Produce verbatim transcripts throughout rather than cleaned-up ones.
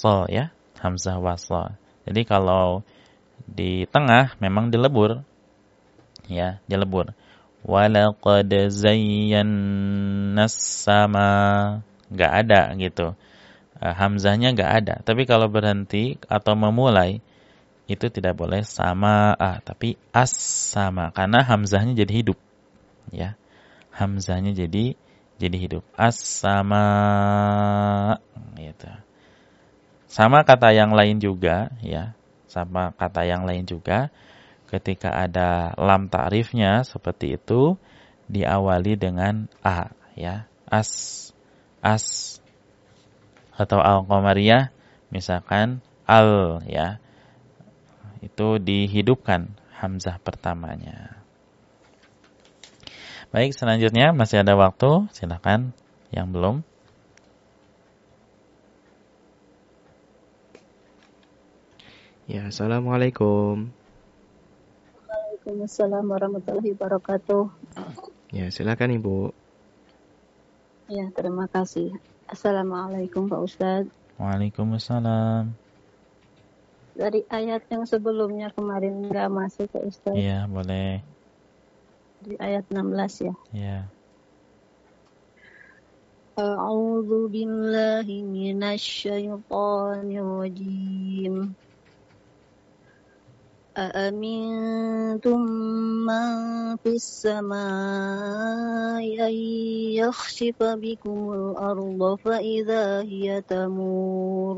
wasl ya, hamzah wasl. Jadi kalau di tengah memang dilebur ya, dilebur. Walaqad zayyana sama, enggak ada gitu. Uh, hamzahnya enggak ada. Tapi kalau berhenti atau memulai itu tidak boleh sama ah, tapi as sama karena hamzahnya jadi hidup ya. Hamzahnya jadi jadi hidup. As sama gitu. Sama kata yang lain juga ya. Sama kata yang lain juga ketika ada lam ta'rifnya seperti itu diawali dengan a ya. As as atau al-qamariyah misalkan al ya. Itu dihidupkan hamzah pertamanya. Baik, selanjutnya masih ada waktu, silakan yang belum. Ya, assalamualaikum. Waalaikumsalam warahmatullahi wabarakatuh. Ya, silakan Ibu. Ya, terima kasih. Assalamualaikum Pak Ustadz. Waalaikumsalam. Dari ayat yang sebelumnya kemarin nggak masuk Pak Ustadz. Iya, boleh. Di ayat enam belas ya. Iya. A'udzu billahi minasy syaithanir rajim. أأمنتم من في السماء أن يخسف بكم الأرض فإذا هي تمور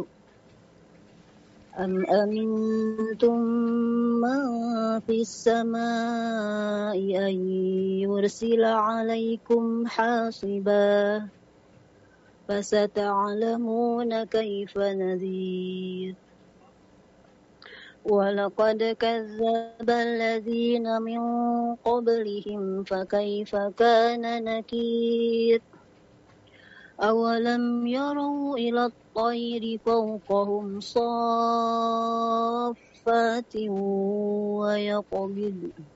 أم أمنتم من في السماء أن يرسل عليكم حاصبا فستعلمون كيف نذير ولقد كذب الذين من قبلهم فكيف كان نكير أولم يروا إلى الطير فوقهم صافات ويقبض